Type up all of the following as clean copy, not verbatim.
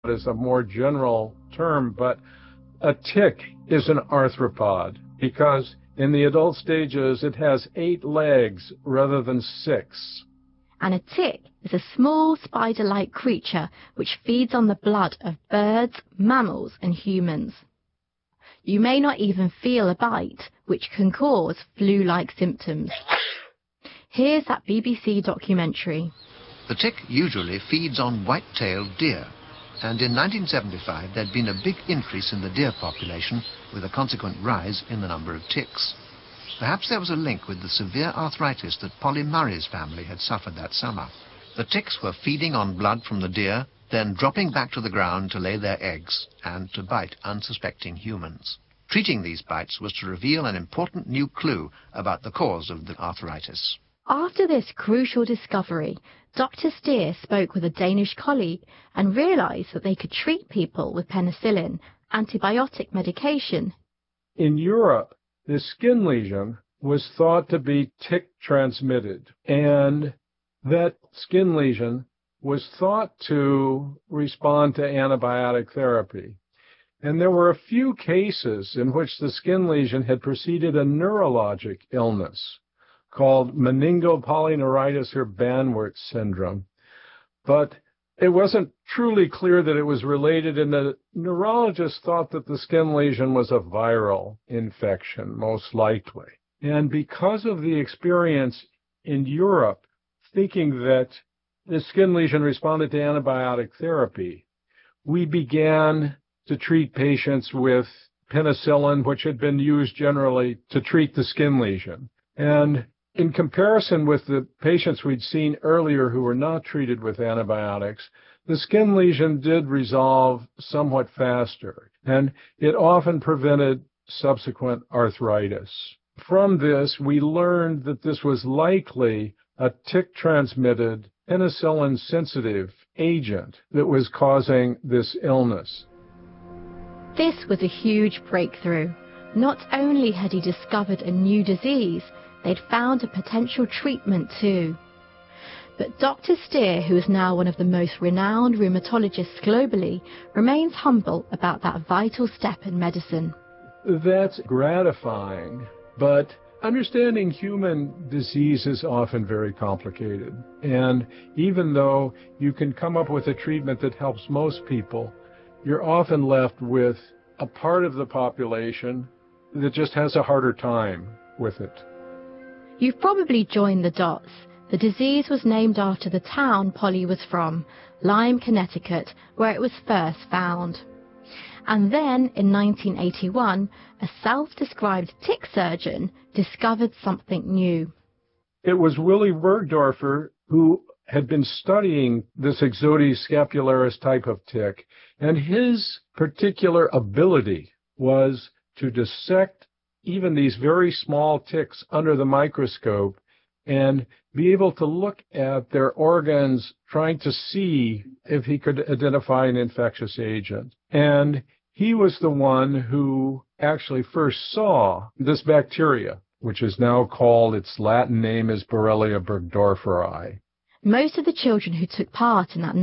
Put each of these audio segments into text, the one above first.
is a more general term, but a tick is an arthropod because in the adult stages it has 8 legs rather than 6. And a tick is a small spider-like creature which feeds on the blood of birds, mammals and humans. You may not even feel a bite, which can cause flu-like symptoms. Here's that BBC documentary. The tick usually feeds on white-tailed deer, and in 1975 there'd been a big increase in the deer population with a consequent rise in the number of ticks. Perhaps there was a link with the severe arthritis that Polly Murray's family had suffered that summer. The ticks were feeding on blood from the deer, then dropping back to the ground to lay their eggs and to bite unsuspecting humans. Treating these bites was to reveal an important new clue about the cause of the arthritis. After this crucial discovery, Dr. Steer spoke with a Danish colleague and realized that they could treat people with penicillin, antibiotic medication. In Europe, the skin lesion was thought to be tick-transmitted, and that skin lesion was thought to respond to antibiotic therapy. And there were a few cases in which the skin lesion had preceded a neurologic illness called meningopolyneuritis or Banwart syndrome. But it wasn't truly clear that it was related, and the neurologist thought that the skin lesion was a viral infection, most likely. And because of the experience in Europe, thinking that the skin lesion responded to antibiotic therapy, we began to treat patients with penicillin, which had been used generally to treat the skin lesion. And in comparison with the patients we'd seen earlier who were not treated with antibiotics, the skin lesion did resolve somewhat faster, and it often prevented subsequent arthritis. From this, we learned that this was likely a tick-transmitted, penicillin-sensitive agent that was causing this illness. This was a huge breakthrough. Not only had he discovered a new disease, they'd found a potential treatment too. But Dr. Steer, who is now one of the most renowned rheumatologists globally, remains humble about that vital step in medicine. That's gratifying, but understanding human disease is often very complicated. And even though you can come up with a treatment that helps most people, you're often left with a part of the population that just has a harder time with it. You've probably joined the dots. The disease was named after the town Polly was from, Lyme, Connecticut, where it was first found. And then, in 1981, a self-described tick surgeon discovered something new. It was Willy Bergdorfer who had been studying this Ixodes scapularis type of tick, and his particular ability was to dissect even these very small ticks under the microscope and be able to look at their organs, trying to see if he could identify an infectious agent. And he was the one who actually first saw this bacteria, which is now called, its Latin name is Borrelia burgdorferi. Most of the children who took part in that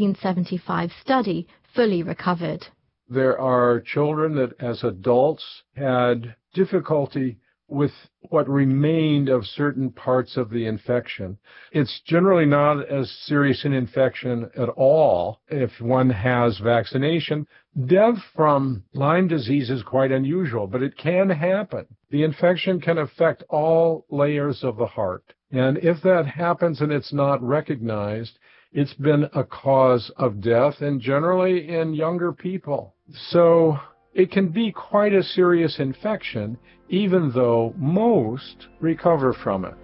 1975 study fully recovered. There are children that as adults had difficulty with what remained of certain parts of the infection. It's generally not as serious an infection at all if one has vaccination. Death from Lyme disease is quite unusual, but it can happen. The infection can affect all layers of the heart. And if that happens and it's not recognized, it's been a cause of death, and generally in younger people. So it can be quite a serious infection, even though most recover from it.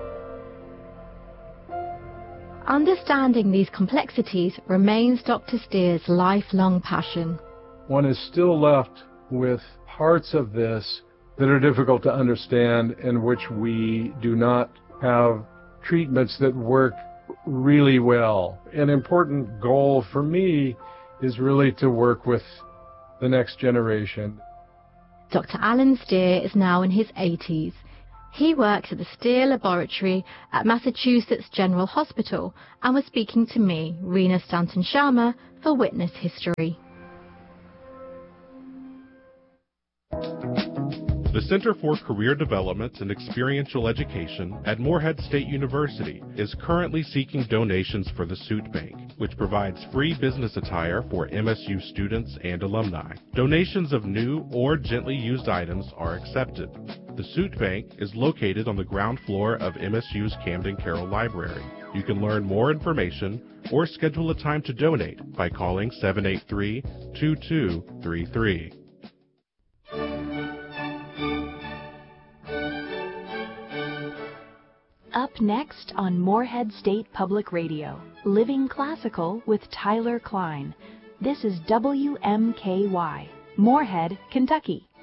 Understanding these complexities remains Dr. Steer's lifelong passion. One is still left with parts of this that are difficult to understand, in which we do not have treatments that work really well. An important goal for me is really to work with the next generation. Dr. Alan Steer is now in his 80s. He works at the Steer Laboratory at Massachusetts General Hospital and was speaking to me, Rena Stanton Sharma, for Witness History. The Center for Career Development and Experiential Education at Morehead State University is currently seeking donations for the Suit Bank, which provides free business attire for MSU students and alumni. Donations of new or gently used items are accepted. The Suit Bank is located on the ground floor of MSU's Camden Carroll Library. You can learn more information or schedule a time to donate by calling 783-2233. Up next on Morehead State Public Radio, Living Classical with Tyler Klein. This is WMKY, Morehead, Kentucky.